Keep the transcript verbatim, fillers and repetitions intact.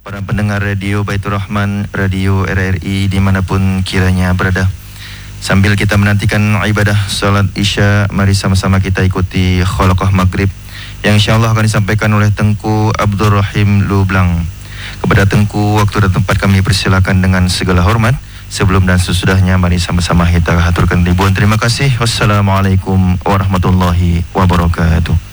para pendengar Radio Baitur Rahman, Radio R R I dimanapun kiranya berada. Sambil kita menantikan ibadah salat Isya, mari sama-sama kita ikuti Khalaqah Maghrib yang insyaAllah akan disampaikan oleh Tengku Abdul Rahim Lublang. Kepada Tengku, waktu dan tempat kami persilakan dengan segala hormat. Sebelum dan sesudahnya, mari sama-sama kita haturkan ribuan terima kasih. Wassalamualaikum warahmatullahi wabarakatuh.